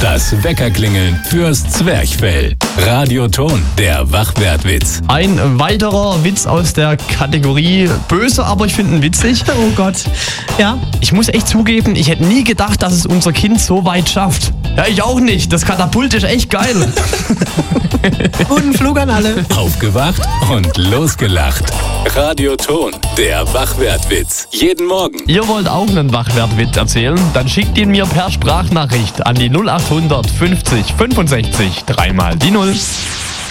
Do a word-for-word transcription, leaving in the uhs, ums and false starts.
Das Weckerklingeln fürs Zwerchfell. Radioton, der Wachwertwitz. Ein weiterer Witz aus der Kategorie böse, aber ich finde ihn witzig. Oh Gott. Ja? Ich muss echt zugeben, ich hätte nie gedacht, dass es unser Kind so weit schafft. Ja, ich auch nicht. Das Katapult ist echt geil. Guten Flug an alle. Aufgewacht und losgelacht. Radioton, der Wachwertwitz. Jeden Morgen. Ihr wollt auch einen Wachwertwitz erzählen? Dann schickt ihn mir per Sprachnachricht an die null acht hundert fünfzig fünfundsechzig dreimal die null.